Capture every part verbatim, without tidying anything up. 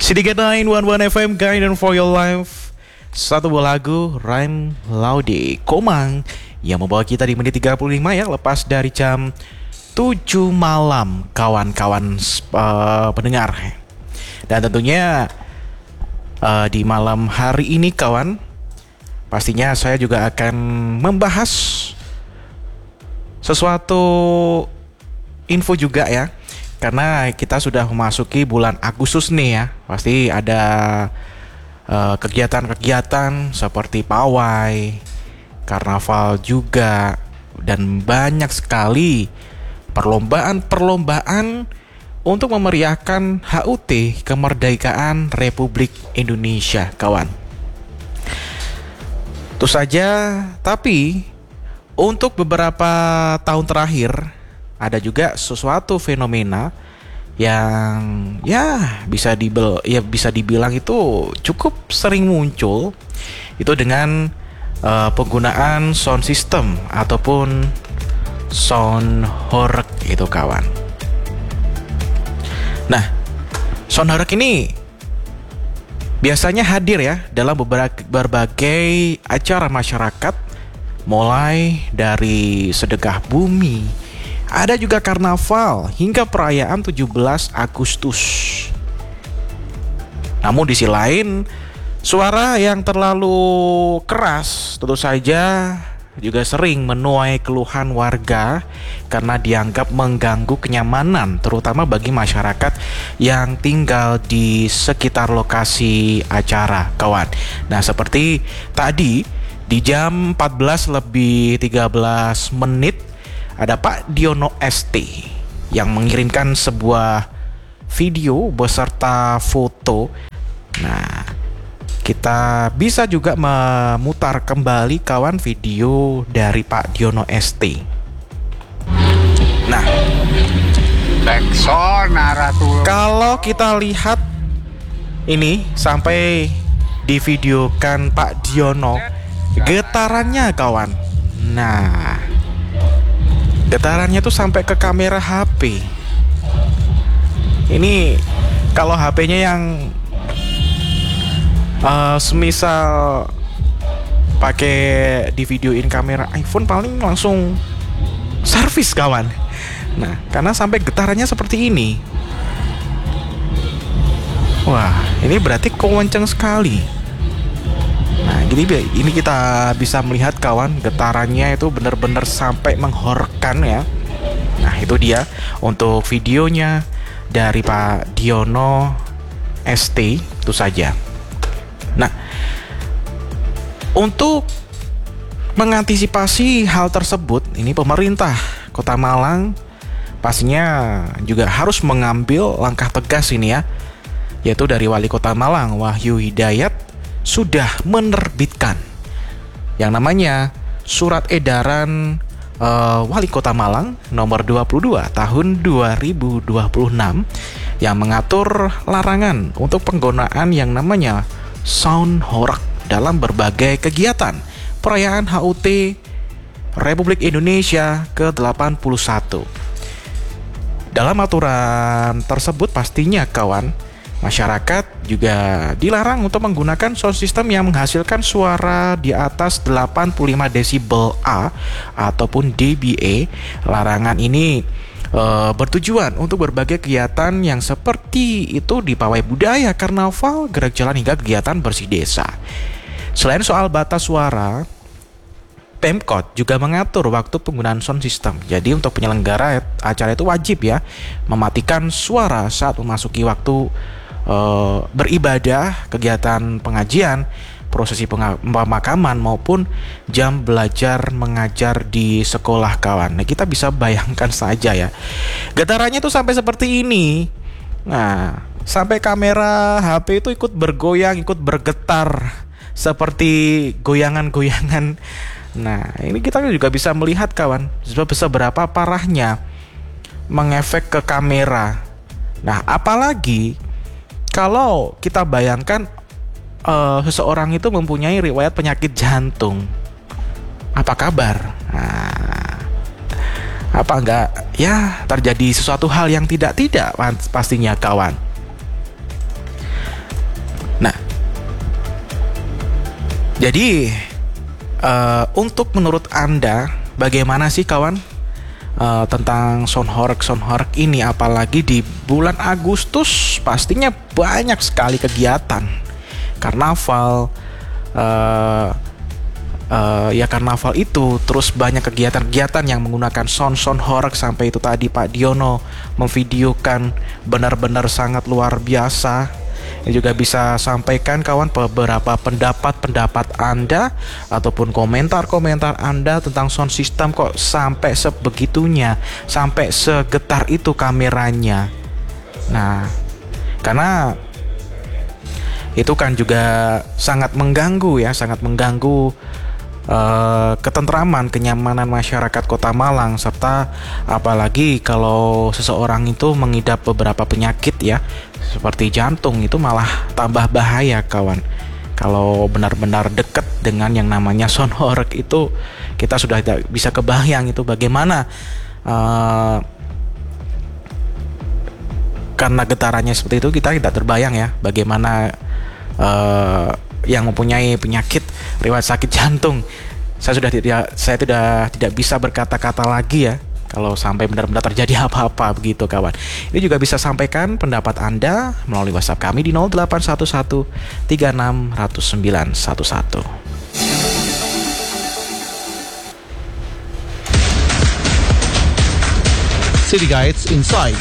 Sedikit nine one one F M Guidance for Your Life. Satu buah lagu Rhyme Laude Komang yang membawa kita di menit tiga puluh lima ya, lepas dari jam tujuh malam kawan-kawan uh, pendengar. Dan tentunya uh, di malam hari ini kawan, pastinya saya juga akan membahas sesuatu info juga ya. Karena kita sudah memasuki bulan Agustus nih ya. Pasti ada uh, kegiatan-kegiatan seperti pawai, karnaval juga, dan banyak sekali perlombaan-perlombaan untuk memeriahkan H U T Kemerdekaan Republik Indonesia, kawan. Itu saja, tapi untuk beberapa tahun terakhir ada juga sesuatu fenomena yang ya bisa dibel, ya bisa dibilang itu cukup sering muncul, itu dengan uh, penggunaan sound system ataupun sound horeg itu kawan. Nah, sound horeg ini biasanya hadir ya dalam beberapa berbagai acara masyarakat, mulai dari sedekah bumi, ada juga karnaval hingga perayaan tujuh belas Agustus. Namun di sisi lain, suara yang terlalu keras tentu saja juga sering menuai keluhan warga karena dianggap mengganggu kenyamanan, terutama bagi masyarakat yang tinggal di sekitar lokasi acara, kawan. Nah, seperti tadi di jam empat belas lebih tiga belas menit ada Pak Diono S T yang mengirimkan sebuah video beserta foto. Nah, kita bisa juga memutar kembali kawan video dari Pak Diono S T. Nah, kalau kita lihat ini sampai divideokan Pak Diono, getarannya kawan. Nah, getarannya tuh sampai ke kamera H P. Ini kalau H P-nya yang uh, semisal pakai di videoin kamera iPhone, paling langsung servis kawan. Nah, karena sampai getarannya seperti ini. Wah, ini berarti kenceng sekali. Nah, gini ini kita bisa melihat kawan, getarannya itu benar-benar sampai menghorkan ya. Nah, itu dia untuk videonya dari Pak Diono S T itu saja. Nah, untuk mengantisipasi hal tersebut, ini pemerintah Kota Malang pastinya juga harus mengambil langkah tegas ini ya, yaitu dari Wali Kota Malang Wahyu Hidayat sudah menerbitkan yang namanya Surat Edaran uh, Wali Kota Malang nomor dua puluh dua tahun dua ribu dua puluh enam yang mengatur larangan untuk penggunaan yang namanya sound horeg dalam berbagai kegiatan perayaan H U T Republik Indonesia ke delapan puluh satu. Dalam aturan tersebut pastinya kawan, masyarakat juga dilarang untuk menggunakan sound system yang menghasilkan suara di atas delapan puluh lima desibel A ataupun D B A. Larangan ini e, bertujuan untuk berbagai kegiatan yang seperti itu di pawai budaya, karnaval, gerak jalan hingga kegiatan bersih desa. Selain soal batas suara, Pemkot juga mengatur waktu penggunaan sound system. Jadi untuk penyelenggara acara itu wajib ya mematikan suara saat memasuki waktu Uh, beribadah, kegiatan pengajian, prosesi pemakaman maupun jam belajar mengajar di sekolah kawan. Nah, kita bisa bayangkan saja ya, getarannya tuh sampai seperti ini. Nah, sampai kamera H P itu ikut bergoyang, ikut bergetar seperti goyangan-goyangan. Nah, ini kita juga bisa melihat kawan, seberapa parahnya mengefek ke kamera. Nah, apalagi kalau kita bayangkan uh, seseorang itu mempunyai riwayat penyakit jantung, apa kabar? Nah, apa enggak ya terjadi sesuatu hal yang tidak-tidak pastinya kawan. Jadi uh, untuk menurut Anda bagaimana sih kawan uh, tentang Sonhoreg Sonhoreg ini, apalagi di bulan Agustus pastinya banyak sekali kegiatan karnaval. Uh, Uh, ya karnaval itu terus banyak kegiatan-kegiatan yang menggunakan sound Sonhoreg, sampai itu tadi Pak Diono memvideokan benar-benar sangat luar biasa. Yang juga bisa sampaikan kawan beberapa pendapat-pendapat Anda ataupun komentar-komentar Anda tentang sound system kok sampai sebegitunya, sampai segetar itu kameranya. Nah, karena itu kan juga sangat mengganggu ya, sangat mengganggu Uh, ketentraman, kenyamanan masyarakat Kota Malang, serta apalagi kalau seseorang itu mengidap beberapa penyakit ya seperti jantung, itu malah tambah bahaya kawan. Kalau benar-benar dekat dengan yang namanya Sonhoreg itu, kita sudah tidak bisa kebayang itu bagaimana uh, karena getarannya seperti itu, kita tidak terbayang ya bagaimana uh, yang mempunyai penyakit riwayat sakit jantung. Saya sudah tidak saya sudah tidak bisa berkata-kata lagi ya kalau sampai benar-benar terjadi apa-apa begitu kawan. Ini juga bisa sampaikan pendapat Anda melalui WhatsApp kami di nol delapan satu satu tiga enam nol sembilan satu satu. City Guides Inside.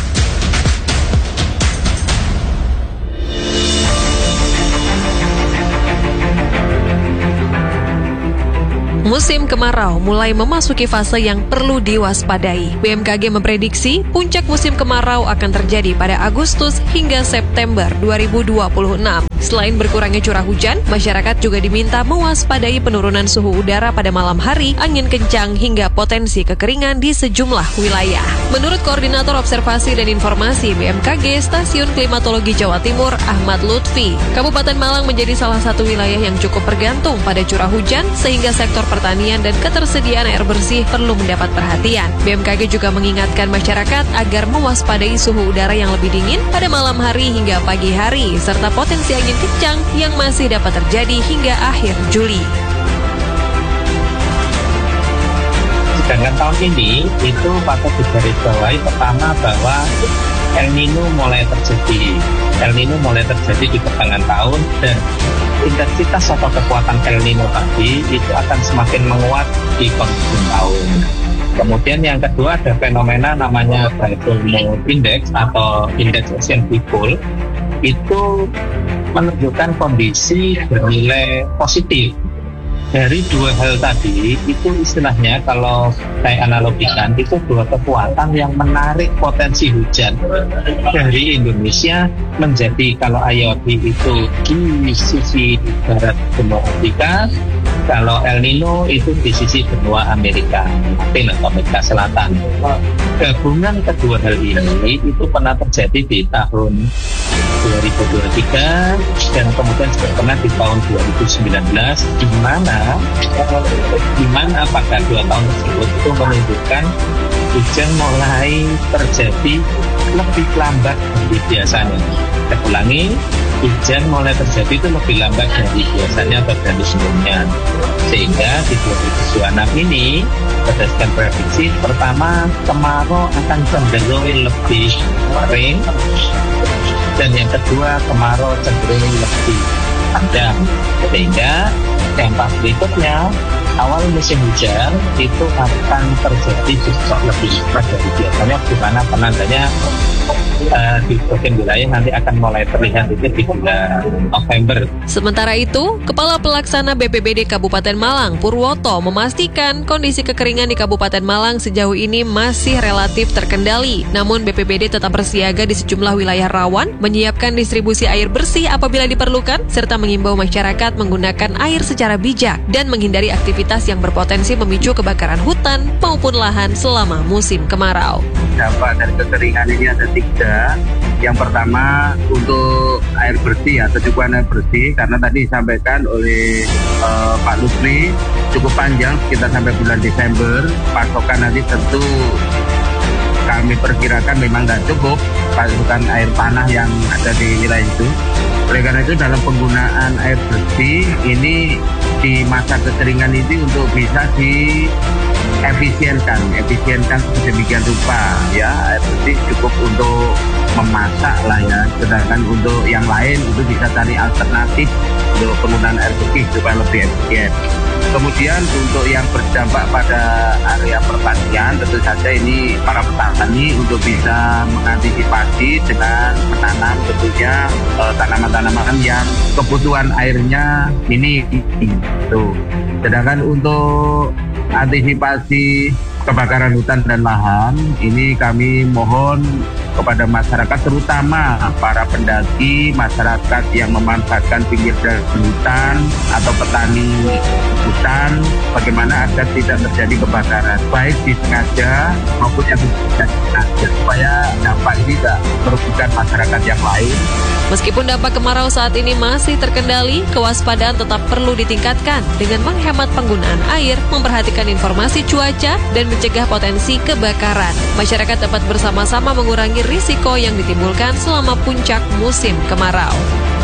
Musim kemarau mulai memasuki fase yang perlu diwaspadai. B M K G memprediksi puncak musim kemarau akan terjadi pada Agustus hingga September dua ribu dua puluh enam. Selain berkurangnya curah hujan, masyarakat juga diminta mewaspadai penurunan suhu udara pada malam hari, angin kencang, hingga potensi kekeringan di sejumlah wilayah. Menurut Koordinator Observasi dan Informasi B M K G Stasiun Klimatologi Jawa Timur, Ahmad Lutfi, Kabupaten Malang menjadi salah satu wilayah yang cukup bergantung pada curah hujan, sehingga sektor pertanian dan ketersediaan air bersih perlu mendapat perhatian. B M K G juga mengingatkan masyarakat agar mewaspadai suhu udara yang lebih dingin pada malam hari hingga pagi hari, serta potensi angin kencang yang masih dapat terjadi hingga akhir Juli. Sedangkan tahun ini itu patut digarisbawahi pertama bahwa El Nino mulai terjadi. El Nino mulai terjadi di pertengahan tahun, dan intensitas atau kekuatan El Nino tadi itu akan semakin menguat di penghujung tahun. Kemudian yang kedua ada fenomena namanya Dipole Index atau Indeks Ocean Dipole. Itu menunjukkan kondisi bernilai positif. Dari dua hal tadi, itu istilahnya kalau saya analogikan, itu dua kekuatan yang menarik potensi hujan dari Indonesia menjadi, kalau I O D itu di sisi barat benua Afrika, kalau El Nino itu di sisi benua Amerika Latin atau Amerika Selatan. Gabungan kedua hal ini itu pernah terjadi di tahun dua ribu dua puluh tiga dan kemudian juga pernah di tahun dua ribu sembilan belas, di mana di mana pada dua tahun tersebut itu menunjukkan hujan mulai terjadi lebih lambat dari biasanya. Saya ulangi, hujan mulai terjadi itu lebih lambat dari biasanya atau dari sebelumnya. Sehingga di dua ribu dua puluh enam ini berdasarkan prediksi, pertama kemarau akan cenderung lebih kering, dan yang kedua kemarau cenderung lebih panjang, sehingga dampak berikutnya awal musim hujan itu akan terjadi besok lebih cepat dari biasanya, di mana penandanya uh, di bagian wilayah nanti akan mulai terlihat itu di bulan November. Sementara itu, Kepala Pelaksana B P B D Kabupaten Malang, Purwoto, memastikan kondisi kekeringan di Kabupaten Malang sejauh ini masih relatif terkendali. Namun B P B D tetap bersiaga di sejumlah wilayah rawan, menyiapkan distribusi air bersih apabila diperlukan, serta mengimbau masyarakat menggunakan air secara bijak dan menghindari aktivitas yang berpotensi memicu kebakaran hutan maupun lahan selama musim kemarau. Dampak dari kekeringan ini ada tiga. Yang pertama untuk air bersih atau cukupan air bersih, karena tadi disampaikan oleh uh, Pak Lutfi cukup panjang sekitar sampai bulan Desember. Pasokan nanti tentu kami perkirakan memang nggak cukup pasokan air tanah yang ada di wilayah itu. Oleh karena itu dalam penggunaan air bersih ini di masa kekeringan ini untuk bisa di efisienkan, efisienkan sedemikian rupa ya. Air bersih cukup untuk memasak lah ya, sedangkan untuk yang lain itu bisa cari alternatif untuk penggunaan air bersih supaya lebih efisien. Kemudian untuk yang berdampak pada area pertanian, tentu saja ini para petani untuk bisa mengantisipasi dengan menanam tentunya eh, tanaman-tanaman yang kebutuhan airnya ini itu. Sedangkan untuk antisipasi kebakaran hutan dan lahan, ini kami mohon kepada masyarakat, terutama para pendaki, masyarakat yang memanfaatkan pinggir dan hutan atau petani hutan, bagaimana agar tidak terjadi kebakaran, baik disengaja maupun yang tidak disengaja, supaya dampak ini tidak merugikan masyarakat yang lain. Meskipun dampak kemarau saat ini masih terkendali, kewaspadaan tetap perlu ditingkatkan dengan menghemat penggunaan air, memperhatikan informasi cuaca, dan mencegah potensi kebakaran. Masyarakat dapat bersama-sama mengurangi risiko yang ditimbulkan selama puncak musim kemarau.